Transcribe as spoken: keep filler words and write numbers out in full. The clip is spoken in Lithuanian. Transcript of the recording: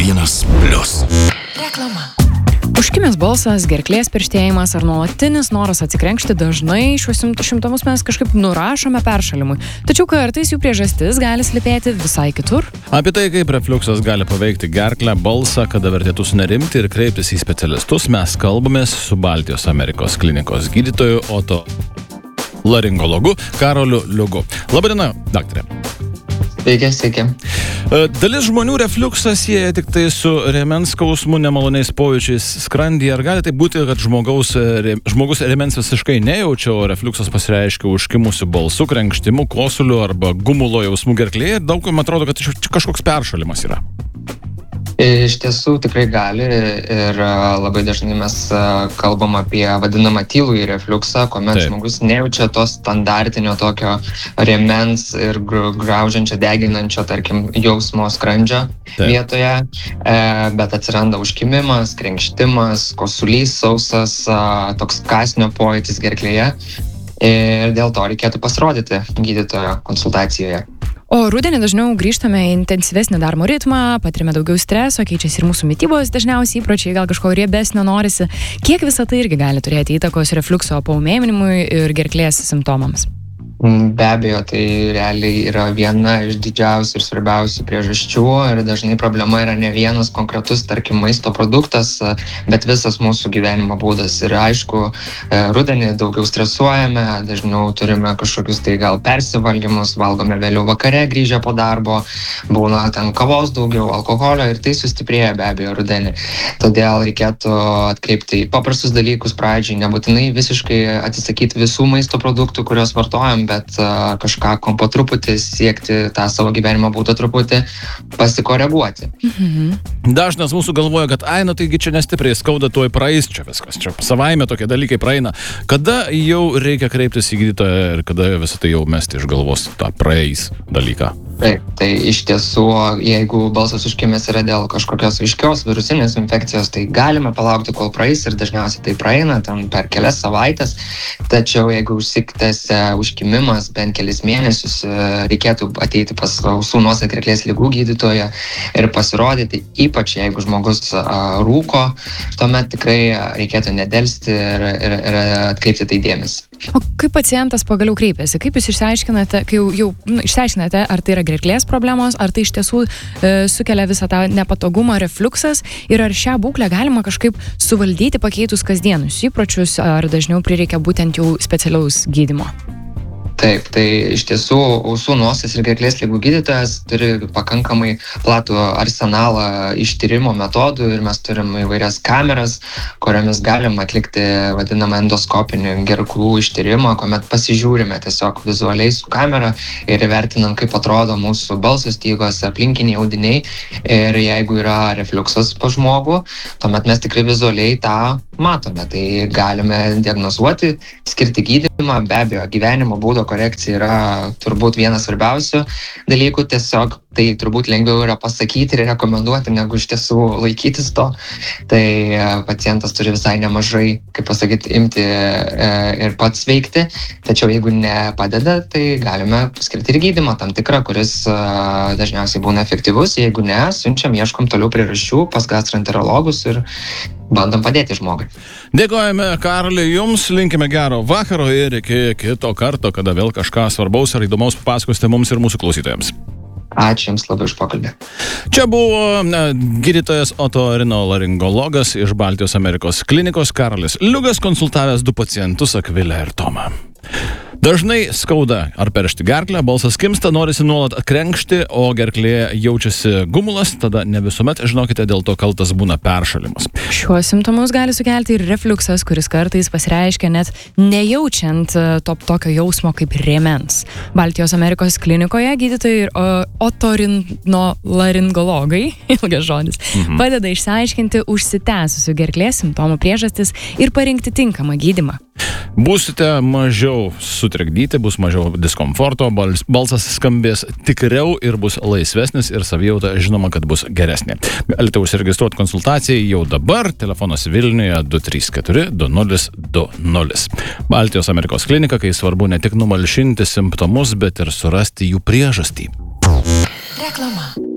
vienas plius. Reklama. Užkimęs balsas, gerklės perštėjimas ar nuolatinis noras atsikrenkšti dažnai šiuos simptomus mes kažkaip nurašome peršalimui. Tačiau kartais jų priežastis gali slypėti visai kitur. Apie tai, kaip refliuksas gali paveikti gerklę, balsą, kada vertėtų sunerimti ir kreiptis į specialistus, mes kalbamės su Baltijos Amerikos klinikos gydytoju otolaringologu Karoliu Liugu. Labadiena, daktarė. Sveiki, sveiki. Dalis žmonių refliuksą sieja tik tai su rėmens skausmu, nemaloniais pojūčiais skrandyje. Ar gali tai būti, kad žmogaus, žmogus rėmens visiškai nejaučia, o refliuksas pasireiškia užkimusiu balsu, krenkštimu, kosuliu arba gumulo jausmu gerklėje ir daugam atrodo, kad kažkoks peršalimas yra? Iš tiesų tikrai gali ir labai dažnai mes kalbam apie vadinamą tylųjį refliuksą, kuomet Taip. žmogus nejaučia to standartinio tokio rėmens ir graužiančio, deginančio, tarkim, jausmo skrandžio Taip. vietoje, bet atsiranda užkimimas, krenkštimas, kosulys sausas, toks kąsnio pojūtis gerklėje ir dėl to reikėtų pasirodyti gydytojo konsultacijoje. O rudenį dažniau grįžtame į intensyvesnį darbo ritmą, patirime daugiau streso, keičiasi ir mūsų mitybos dažniausiai įpročiai, gal kažko riebesnio norisi. Kiek visą tai irgi gali turėti įtakos refliukso paūmėjimui ir gerklės simptomams? Be abejo, tai realiai yra viena iš didžiausių ir svarbiausių priežasčių ir dažnai problema yra ne vienas konkretus, tarkim, maisto produktas, bet visas mūsų gyvenimo būdas. Ir aišku, rudenį daugiau stresuojame, dažniau turime kažkokius tai gal persivalgymus, valgome vėliau vakare grįžę po darbo, būna ten kavos daugiau, alkoholio ir tai sustiprėja be abejo rudenį. Todėl reikėtų atkreipti į paprastus dalykus pradžiai, nebūtinai visiškai atsisakyti visų maisto produktų, kuriuos vartojam, bet uh, kažką po truputį siekti tą savo gyvenimo būdą truputį pasikoreguoti. Mhm. Dažnas mūsų galvoja, kad ai, nu taigi čia nestipriai skauda, tuoj praeis čia viskas, čia savaime tokie dalykai praeina. Kada jau reikia kreiptis į gydytoją ir kada visą tai jau mesti iš galvos tą praeis dalyką? Taip, tai iš tiesų, jeigu balsas užkimęs yra dėl kažkokios aiškios virusinės infekcijos, tai galime palaukti, kol praeis ir dažniausiai tai praeina ten per kelias savaitės. Tačiau jeigu užsiktęs užkimimas bent kelis mėnesius, reikėtų ateiti pas ausų nosies ir gerklės ligų gydytoją ir pasirodyti, ypač jeigu žmogus a, rūko, tuomet tikrai reikėtų nedelsti ir, ir, ir atkreipti tai dėmesį. O kaip pacientas pagaliau kreipiasi? Kaip jūs išsiaiškinate, kai jau, jau nu, išsiaiškinate, ar tai yra gerklės problemos, ar tai iš tiesų e, sukelia visą tą nepatogumą, refliuksas ir ar šią būklę galima kažkaip suvaldyti pakeitus kasdienius įpročius, ar dažniau prireikia būtent jau specialiaus gydymo? Taip, tai iš tiesų ausų nosies ir gerklės ligų gydytojas turi pakankamai platų arsenalą ištyrimo metodų ir mes turim įvairias kameras, kuriomis galim atlikti vadinamą endoskopinį gerklų ištyrimą, kuomet pasižiūrime tiesiog vizualiai su kamera ir įvertinam, kaip atrodo mūsų balso stygos, aplinkiniai audiniai ir jeigu yra refliuksas pas žmogų, tuomet mes tikrai vizualiai tą matome. Tai galime diagnozuoti, skirti gydymą, be abejo, gyvenimo būdo korekcija yra turbūt vienas svarbiausių dalykų, tiesiog tai turbūt lengviau yra pasakyti ir rekomenduoti, negu iš tiesų laikytis to. Tai pacientas turi visai nemažai, kaip pasakyti, imti ir pats veikti, tačiau jeigu nepadeda, tai galime skirti ir gydymą tam tikrą, kuris dažniausiai būna efektyvus, jeigu ne, siunčiam, ieškom toliau priežasčių pas gastroenterologus ir bandom padėti žmogui. Dėkojame, Karoliui, jums, linkime gero vakaro ir iki kito karto, kada vėl kažką svarbaus ar įdomaus papasakosite mums ir mūsų klausytojams. Ačiū Jums labai už pokalbį. Čia buvo na, gydytojas otorinolaringologas iš Baltijos Amerikos klinikos Karolis Liugas, konsultavęs du pacientus, Akvilę ir Tomą. Dažnai skauda ar peršti gerklę, balsas kimsta, norisi nuolat krenkšti, o gerklėje jaučiasi gumulas, tada ne visuomet, žinokite, dėl to kaltas būna peršalimas. Šiuos simptomus gali sukelti ir refliuksas, kuris kartais pasireiškia net nejaučiant to tokio jausmo kaip rėmens. Baltijos Amerikos klinikoje gydytojai ir otorinolaringologai, ilgas žodis, mhm. padeda išsiaiškinti užsitęsusių gerklės simptomų priežastis ir parinkti tinkamą gydymą. Būsite mažiau sutrikdyti, bus mažiau diskomforto, balsas skambės tikriau ir bus laisvesnis ir savijauta žinoma, kad bus geresnė. Galite užsiregistruoti konsultacijai jau dabar, telefonas Vilniuje du trys keturi du nulis du nulis. Baltijos Amerikos klinika, kai svarbu ne tik numalšinti simptomus, bet ir surasti jų priežastį. Reklama.